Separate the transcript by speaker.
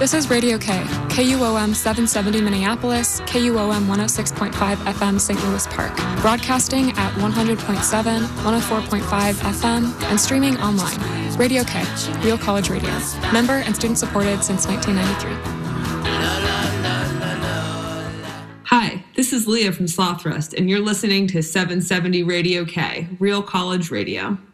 Speaker 1: This is Radio K, KUOM 770 Minneapolis, KUOM 106.5 FM St. Louis Park, broadcasting at 100.7, 104.5 FM, and streaming online. Radio K, Real College Radio, member and student supported since 1993.
Speaker 2: Hi, this is Leah from Slothrust, and you're listening to 770 Radio K, Real College Radio.